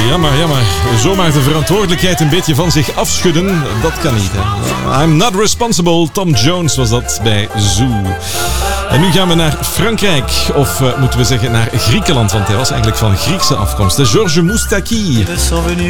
jammer. Zomaar de verantwoordelijkheid een beetje van zich afschudden, dat kan niet. Hè? I'm not responsible. Tom Jones was dat bij Zoo. En nu gaan we naar Frankrijk, of moeten we zeggen naar Griekenland, want hij was eigenlijk van Griekse afkomst. Georges Moustaki.